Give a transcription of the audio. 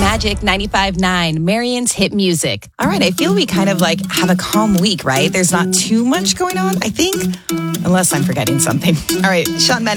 Magic 95.9, Marion's hit music. All right, I feel we kind of like have a calm week, right? There's not too much going on, I think, unless I'm forgetting something. All right, Sean Mendes.